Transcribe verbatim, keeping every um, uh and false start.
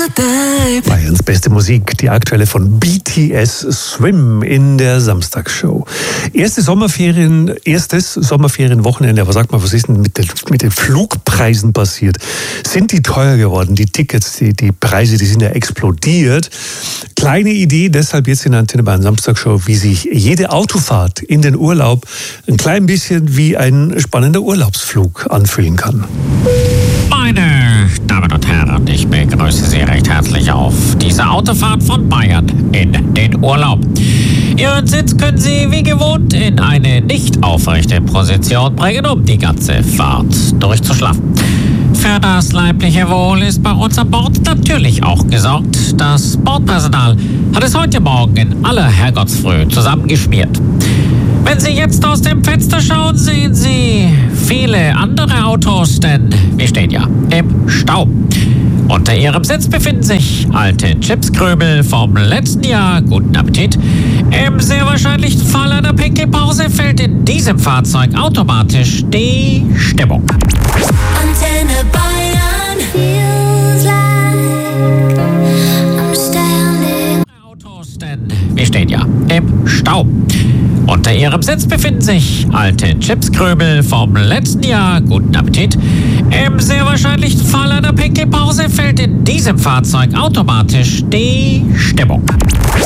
Bayerns beste Musik, die aktuelle von B T S, Swim in der Samstagsshow. Erste Sommerferien, erstes Sommerferienwochenende, aber sag mal, was ist denn mit den, mit den Flugpreisen passiert? Sind die teuer geworden? Die Tickets, die, die Preise, die sind ja explodiert. Kleine Idee, deshalb jetzt in der Antenne Bayern Samstagsshow, wie sich jede Autofahrt in den Urlaub ein klein bisschen wie ein spannender Urlaubsflug anfühlen kann. Meine Damen und Herren, ich begrüße Sie recht herzlich auf diese Autofahrt von Bayern in den Urlaub. Ihren Sitz können Sie wie gewohnt in eine nicht aufrechte Position bringen, um die ganze Fahrt durchzuschlafen. Für das leibliche Wohl ist bei uns an Bord natürlich auch gesorgt. Das Bordpersonal hat es heute Morgen in aller Herrgottsfrüh zusammengeschmiert. Wenn Sie jetzt aus dem Fenster schauen, sehen Sie viele andere Autos, denn wir stehen ja im Stau. Unter Ihrem Sitz befinden sich alte Chipskrümel vom letzten Jahr. Guten Appetit. Im sehr wahrscheinlichen Fall einer Pinkelpause fällt in diesem Fahrzeug automatisch die Stimmung. Antenne Bayern feels like I'm standing. Autos, denn wir stehen ja im Stau. Unter Ihrem Sitz befinden sich alte Chipskrümel vom letzten Jahr. Guten Appetit. Im sehr wahrscheinlichen Fall einer Pinkelpause fällt in diesem Fahrzeug automatisch die Stimmung.